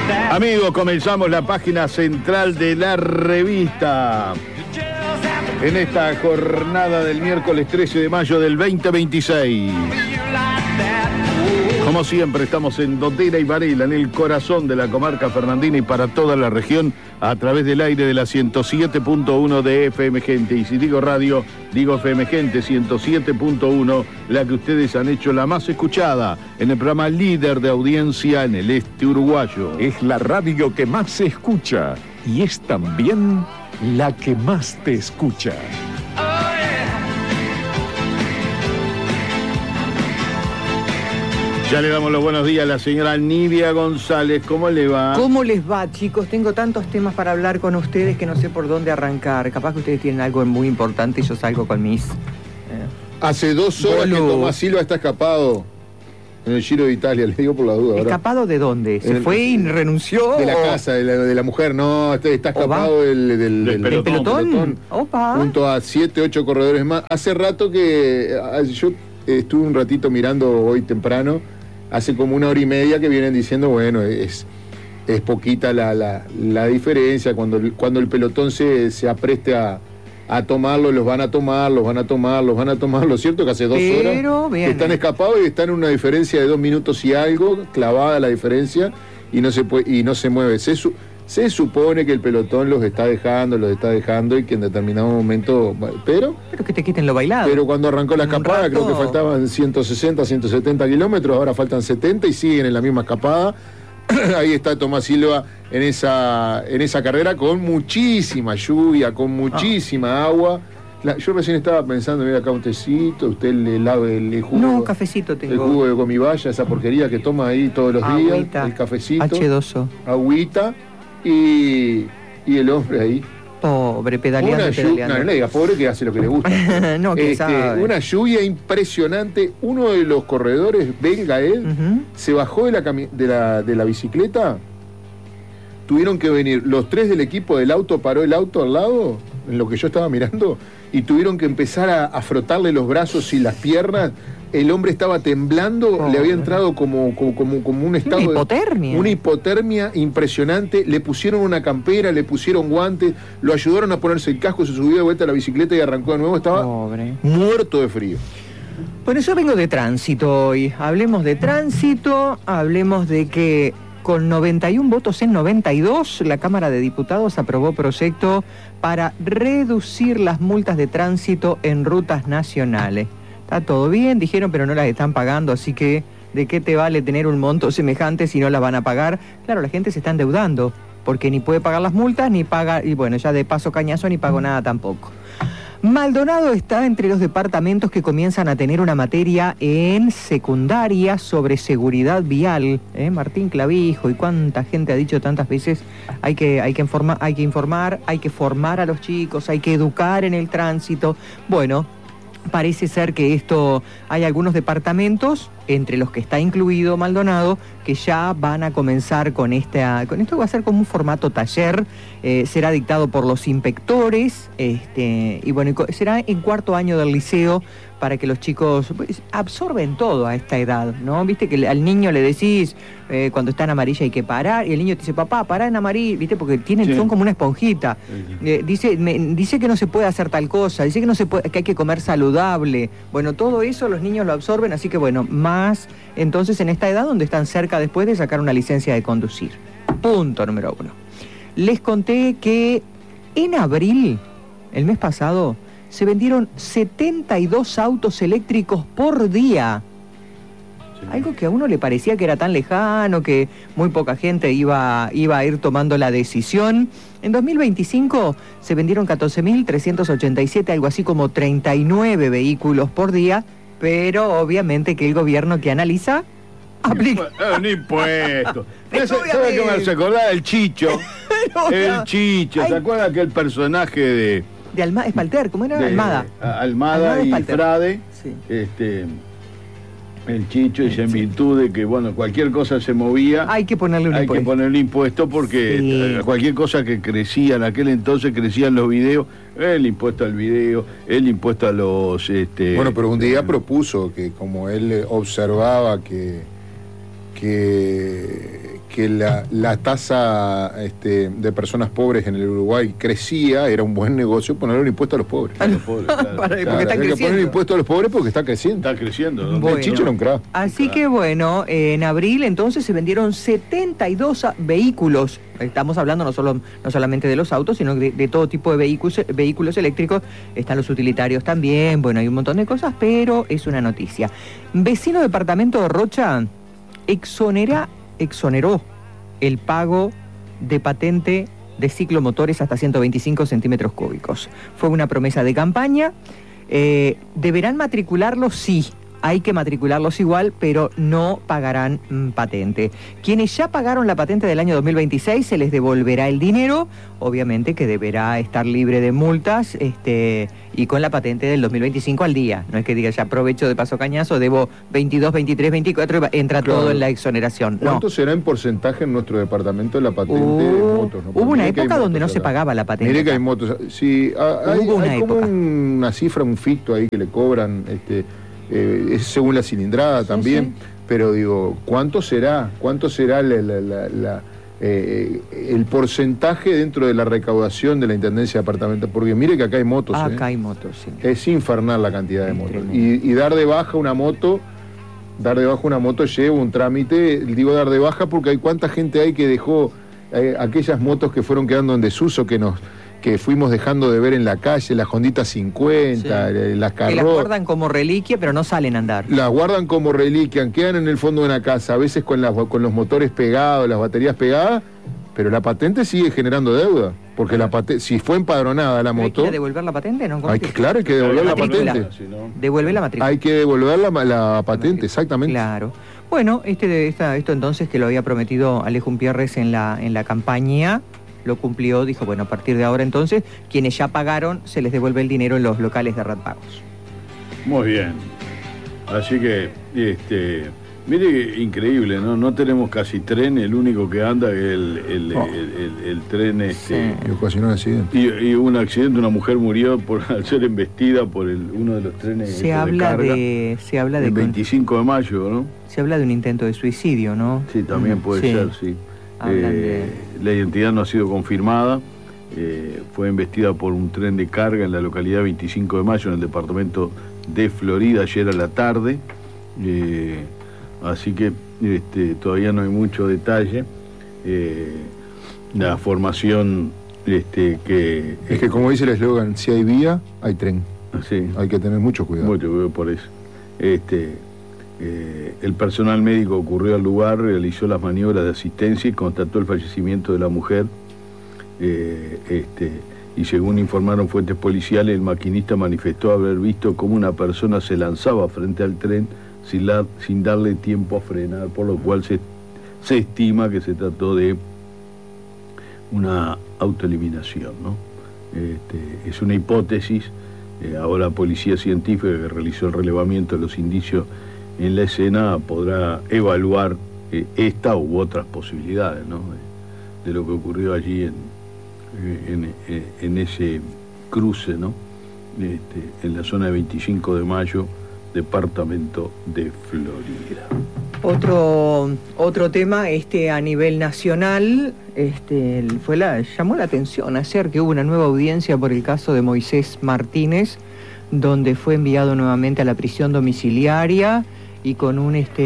Amigos, comenzamos la página central de la revista. En esta jornada del miércoles 13 de mayo del 2026. Como siempre, estamos en Dotera y Varela, en el corazón de la comarca fernandina y para toda la región, a través del aire de la 107.1 de FM Gente. Y si digo radio, digo FM Gente 107.1, la que ustedes han hecho la más escuchada en el programa líder de audiencia en el este uruguayo. Es la radio que más se escucha y es también la que más te escucha. Ya le damos los buenos días a la señora Nidia González. ¿Cómo le va? ¿Cómo les va, chicos? Tengo tantos temas para hablar con ustedes que no sé por dónde arrancar. Capaz que ustedes tienen algo muy importante y yo salgo con mis... Hace 2 horas que Tomás Silva está escapado en el Giro de Italia, les digo por la duda. ¿Escapado de dónde? ¿Se fue y renunció? De la casa, de la mujer, no, está escapado del pelotón. Opa. Junto a 7, 8 corredores más. Hace rato que yo estuve un ratito mirando hoy temprano, hace como 1 hora y media que vienen diciendo, bueno, es poquita la diferencia, cuando el pelotón se apreste a tomarlo, los van a tomar. Lo cierto es que hace 2 horas que están escapados y están en una diferencia de 2 minutos y algo, clavada la diferencia, y no se mueve. Se supone que el pelotón los está dejando y que en determinado momento... Pero que te quiten lo bailado. Pero cuando arrancó la escapada, creo que faltaban 160, 170 kilómetros, ahora faltan 70 y siguen en la misma escapada. Ahí está Tomás Silva en esa carrera con muchísima lluvia, con muchísima agua. Yo recién estaba pensando, mira acá un tecito, usted le jugo. No, cafecito tengo. El jugo de comibaya, esa porquería que toma ahí todos los días. El cafecito. H2O. Agüita y el hombre ahí. Pobre, pedaleando. No le diga pobre, que hace lo que le gusta. No, que sabe. Una lluvia impresionante. Uno de los corredores, belga se bajó de la bicicleta. Tuvieron que venir los 3 del equipo del auto, paró el auto al lado, en lo que yo estaba mirando, y tuvieron que empezar a frotarle los brazos y las piernas. El hombre estaba temblando, le había entrado como un estado una hipotermia impresionante. Le pusieron una campera, le pusieron guantes, lo ayudaron a ponerse el casco, se subió de vuelta a la bicicleta y arrancó de nuevo. Estaba muerto de frío. Por eso vengo de tránsito hoy. Hablemos de tránsito, hablemos de que con 91 votos en 92, la Cámara de Diputados aprobó proyecto para reducir las multas de tránsito en rutas nacionales. Está todo bien, dijeron, pero no las están pagando, así que ¿de qué te vale tener un monto semejante si no las van a pagar? Claro, la gente se está endeudando, porque ni puede pagar las multas, ni paga, y bueno, ya de paso cañazo, ni pago nada tampoco. Maldonado está entre los departamentos que comienzan a tener una materia en secundaria sobre seguridad vial. Martín Clavijo, y cuánta gente ha dicho tantas veces, hay que informar, hay que formar a los chicos, hay que educar en el tránsito. Bueno, parece ser que hay algunos departamentos, entre los que está incluido Maldonado, que ya van a comenzar con esto va a ser como un formato taller, será dictado por los inspectores, y bueno, será en 4º año del liceo, para que los chicos absorben todo a esta edad, ¿no? Viste que al niño le decís, cuando está en amarilla hay que parar, y el niño te dice, papá, pará en amarilla, viste, porque son como una esponjita. Dice que no se puede hacer tal cosa, dice que no se puede, que hay que comer saludable. Bueno, todo eso los niños lo absorben, así que bueno, más entonces en esta edad donde están cerca después de sacar una licencia de conducir. Punto número 1. Les conté que en abril, el mes pasado, se vendieron 72 autos eléctricos por día. Sí. Algo que a uno le parecía que era tan lejano, que muy poca gente iba a ir tomando la decisión. En 2025 se vendieron 14.387, algo así como 39 vehículos por día, pero obviamente que el gobierno que analiza aplica un impuesto. ¿Sabe qué me hace acordar? El Chicho. El Chicho. ¿Se acuerda aquel personaje de Almada, Espalter, ¿cómo era? Almada y Frade, sí. El Chicho, dice, en virtud de que, bueno, cualquier cosa se movía, hay que ponerle un impuesto. Hay que ponerle impuesto porque cualquier cosa que crecía, en aquel entonces crecían los videos, el impuesto al video, el impuesto a los... Bueno, pero un día propuso que como él observaba que que la tasa de personas pobres en el Uruguay crecía, era un buen negocio ponerle un impuesto a los pobres. A los pobres, claro. Porque están Hay que creciendo. poner un impuesto a los pobres porque está creciendo. Está creciendo, ¿no? Bueno. El Chicho era un crack. Así que bueno, en abril entonces se vendieron 72 vehículos. Estamos hablando no solamente de los autos, sino de todo tipo de vehículos eléctricos. Están los utilitarios también, bueno, hay un montón de cosas, pero es una noticia. Vecino departamento de Rocha exoneró el pago de patente de ciclomotores hasta 125 centímetros cúbicos. Fue una promesa de campaña. ¿Deberán matricularlos? Sí. Hay que matricularlos igual, pero no pagarán patente. Quienes ya pagaron la patente del año 2026 se les devolverá el dinero, obviamente que deberá estar libre de multas y con la patente del 2025 al día. No es que diga ya aprovecho de paso cañazo, debo 22, 23, 24 y entra Claro. todo en la exoneración. ¿Cuánto No. será en porcentaje en nuestro departamento la patente de motos? ¿no? Hubo una Mire que hay época donde no motos se acá. pagaba la patente. Mire que hay acá. motos. Sí, hay Hubo una como época. una cifra, un ficto ahí que le cobran, es según la cilindrada Sí, también, sí. pero digo, ¿cuánto será el porcentaje dentro de la recaudación de la Intendencia de Departamento? Porque mire que acá hay motos. Acá hay motos, sí. Es infernal la cantidad de Es motos. tremendo. Y dar de baja una moto lleva un trámite. Digo dar de baja porque hay cuánta gente hay que dejó aquellas motos que fueron quedando en desuso, que fuimos dejando de ver en la calle, las Honditas 50, Sí. las Que las Carro. guardan como reliquia, pero no salen a andar. Las guardan como reliquia, quedan en el fondo de una casa, a veces con los motores pegados, las baterías pegadas, pero la patente sigue generando deuda, porque si fue empadronada la ¿Hay que moto, ir a devolver la patente? ¿No? claro, hay que devolver la Matrícula. patente. Si no, Devuelve la matrícula. Hay que devolver la patente, exactamente. Claro. Bueno, esto entonces que lo había prometido Alejo Umpierres en la campaña, lo cumplió, dijo, bueno, a partir de ahora entonces, quienes ya pagaron, se les devuelve el dinero en los locales de Ratpagos. Muy bien. Así que, mire que increíble, ¿no? No tenemos casi tren, el único que anda es el tren, Sí. Y ocasionó un accidente. y hubo un accidente, una mujer murió al ser embestida por uno de los trenes Se de habla carga. de El 25 de mayo, ¿no? se habla de un intento de suicidio, ¿no? Sí, también puede Sí. ser, sí. Hablan de- La identidad no ha sido confirmada. Fue embestida por un tren de carga en la localidad 25 de mayo, en el departamento de Florida, ayer a la tarde. Así que todavía no hay mucho detalle. La formación que... Es que como dice el eslogan, si hay vía, hay tren. Sí, Hay que tener mucho cuidado. mucho cuidado por eso. El personal médico ocurrió al lugar, realizó las maniobras de asistencia y constató el fallecimiento de la mujer. Y según informaron fuentes policiales, el maquinista manifestó haber visto cómo una persona se lanzaba frente al tren sin darle tiempo a frenar, por lo cual se estima que se trató de una autoeliminación, ¿no? Es una hipótesis. Ahora la policía científica que realizó el relevamiento de los indicios en la escena podrá evaluar esta u otras posibilidades, ¿no? de lo que ocurrió allí en ese cruce, ¿no? En la zona de 25 de mayo, departamento de Florida. Otro tema a nivel nacional, llamó la atención ayer que hubo una nueva audiencia por el caso de Moisés Martínez, donde fue enviado nuevamente a la prisión domiciliaria y con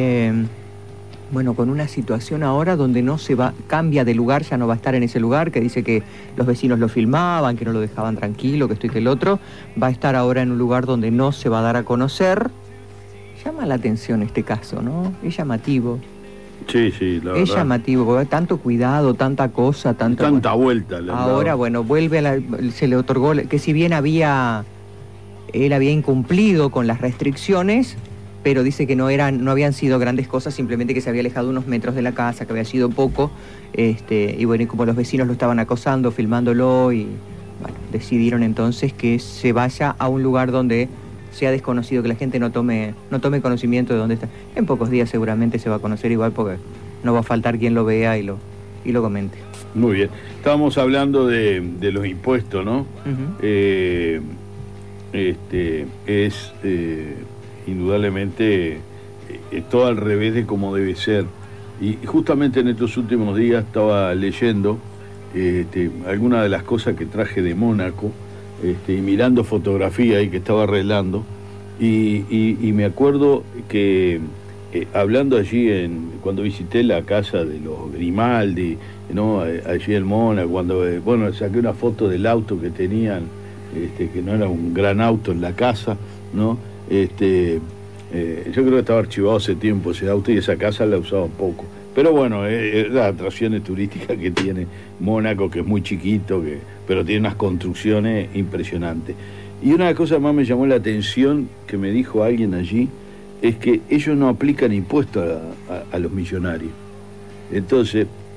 con una situación ahora donde cambia de lugar, ya no va a estar en ese lugar, que dice que los vecinos lo filmaban, que no lo dejaban tranquilo, que esto y que el otro, va a estar ahora en un lugar donde no se va a dar a conocer. Llama la atención este caso, ¿no? Es llamativo. Sí, la verdad. Es llamativo, porque hay tanto cuidado, tanta cosa, Tanta vuelta. Ahora, bueno, se le otorgó, que si bien él había incumplido con las restricciones, pero dice que no habían sido grandes cosas, simplemente que se había alejado unos metros de la casa, que había sido poco, y bueno, y como los vecinos lo estaban acosando, filmándolo, y bueno, decidieron entonces que se vaya a un lugar donde sea desconocido, que la gente no tome conocimiento de dónde está. En pocos días seguramente se va a conocer igual, porque no va a faltar quien lo vea y lo comente. Muy bien. Estábamos hablando de los impuestos, ¿no? Uh-huh. Indudablemente todo al revés de como debe ser. Y justamente en estos últimos días estaba leyendo algunas de las cosas que traje de Mónaco, y mirando fotografía y que estaba arreglando, y me acuerdo que hablando allí cuando visité la casa de los Grimaldi, ¿no? Allí en Mónaco, cuando saqué una foto del auto que tenían, que no era un gran auto en la casa, ¿no? Yo creo que estaba archivado hace tiempo ese auto y esa casa la usaban poco. Pero bueno, es las atracciones turísticas que tiene Mónaco, que es muy chiquito, pero tiene unas construcciones impresionantes. Y una de las cosas más me llamó la atención que me dijo alguien allí, es que ellos no aplican impuestos a los millonarios. Entonces,